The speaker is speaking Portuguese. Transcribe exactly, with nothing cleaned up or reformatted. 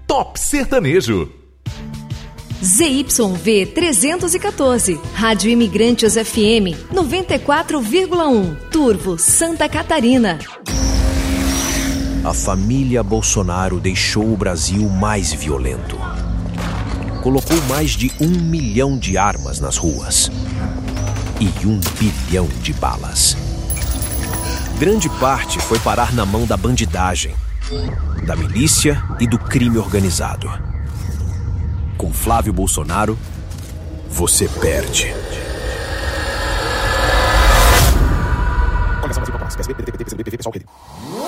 Top Sertanejo. Z Y V trezentos e quatorze, Rádio Imigrantes F M noventa e quatro vírgula um, Turvo, Santa Catarina. A família Bolsonaro deixou o Brasil mais violento. Colocou mais de um milhão de armas nas ruas e um bilhão de balas. Grande parte foi parar na mão da bandidagem, da milícia e do crime organizado. Com Flávio Bolsonaro, você perde. Coligação Brasil Popular, P S B, P D T, P C B, P V, P S O L, Rede.